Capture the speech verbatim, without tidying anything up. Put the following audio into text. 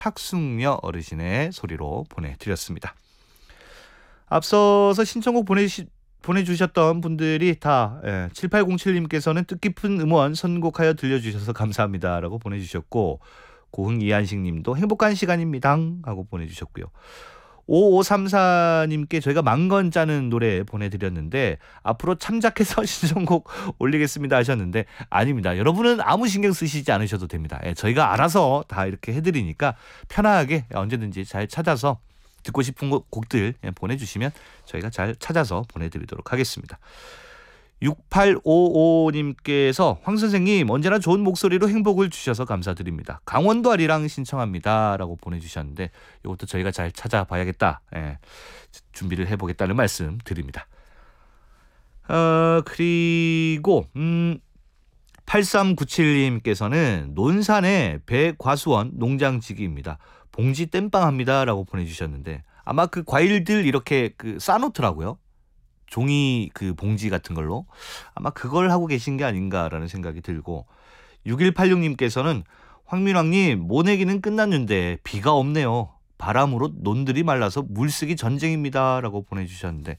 학숙녀 어르신의 소리로 보내드렸습니다. 앞서서 신청곡 보내시, 보내주셨던 분들이 다 예, 칠팔공칠님께서는 뜻깊은 음원 선곡하여 들려주셔서 감사합니다라고 보내주셨고, 고흥 이한식님도 행복한 시간입니다 하고 보내주셨고요. 오오삼사님께 저희가 만건 짜는 노래 보내드렸는데 앞으로 참작해서 신청곡 올리겠습니다 하셨는데, 아닙니다. 여러분은 아무 신경 쓰시지 않으셔도 됩니다. 예, 저희가 알아서 다 이렇게 해드리니까 편하게 언제든지 잘 찾아서 듣고 싶은 곡들 보내주시면 저희가 잘 찾아서 보내드리도록 하겠습니다. 육팔오오님께서 황 선생님 언제나 좋은 목소리로 행복을 주셔서 감사드립니다. 강원도 아리랑 신청합니다 라고 보내주셨는데, 이것도 저희가 잘 찾아봐야겠다, 예, 준비를 해보겠다는 말씀 드립니다. 어, 그리고 음, 팔삼구칠님께서는 논산의 배과수원 농장지기입니다. 봉지 땜빵합니다 라고 보내주셨는데, 아마 그 과일들 이렇게 그 싸놓더라고요. 종이 그 봉지 같은 걸로 아마 그걸 하고 계신 게 아닌가라는 생각이 들고, 육일팔육님께서는 황민왕님 모내기는 끝났는데 비가 없네요. 바람으로 논들이 말라서 물쓰기 전쟁입니다 라고 보내주셨는데,